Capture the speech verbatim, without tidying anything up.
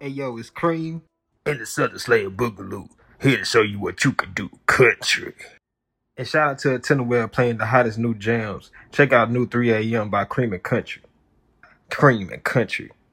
Hey yo, it's Cream. And the Southern Slayer Boogaloo, here to show you what you can do, country. And shout out to Tenderwell playing the hottest new jams. Check out New three A M by Cream and Country. Cream and Country.